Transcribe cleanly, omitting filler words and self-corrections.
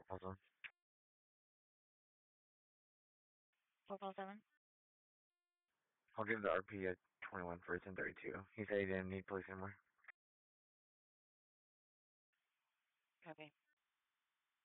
Also, 407. I'll give the RP a 21 for 1032. He said he didn't need police anymore. Copy.